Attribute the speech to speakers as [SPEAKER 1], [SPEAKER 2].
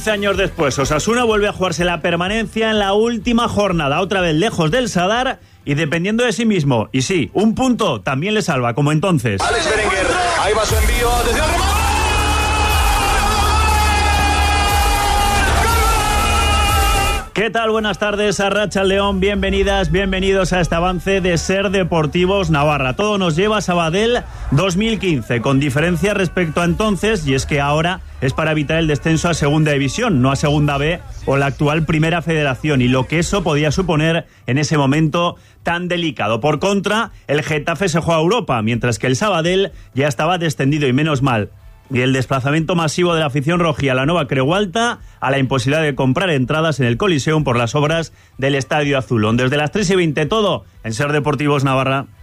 [SPEAKER 1] 11 años después, Osasuna vuelve a jugarse la permanencia en la última jornada, otra vez lejos del Sadar y dependiendo de sí mismo. Y sí, un punto también le salva, como entonces.
[SPEAKER 2] Alex Berenguer, ahí va su envío, atención, remate.
[SPEAKER 1] ¿Qué tal? Buenas tardes, Arratsaldeon, bienvenidas, bienvenidos a este avance de Ser Deportivos Navarra. Todo nos lleva a Sabadell 2015, con diferencia respecto a entonces, y es que ahora es para evitar el descenso a Segunda División, no a Segunda B o la actual Primera Federación, y lo que eso podía suponer en ese momento tan delicado. Por contra, el Getafe se juega a Europa, mientras que el Sabadell ya estaba descendido, y menos mal. Y el desplazamiento masivo de la afición rojí a la Nova Creu Alta, a la imposibilidad de comprar entradas en el Coliseum por las obras del Estadio Azulón. Desde las 3:20 todo en Ser Deportivos Navarra.